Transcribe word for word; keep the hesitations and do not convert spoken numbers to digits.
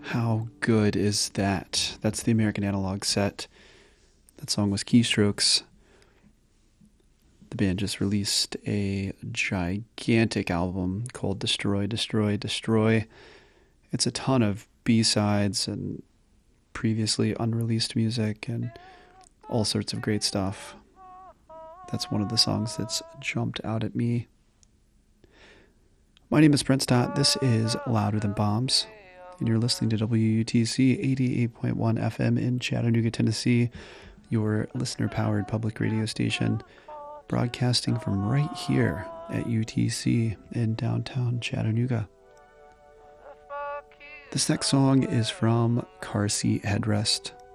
How good is that? That's the American Analog set. That song was Keystrokes. The band just released a gigantic album called Destroy, Destroy, Destroy. It's a ton of B-sides and previously unreleased music and all sorts of great stuff. That's one of the songs that's jumped out at me. My name is Brent Stott. This is Louder Than Bombs, and you're listening to W U T C eighty-eight point one F M in Chattanooga, Tennessee, your listener-powered public radio station, broadcasting from right here at U T C in downtown Chattanooga. This next song is from Car Seat Headrest.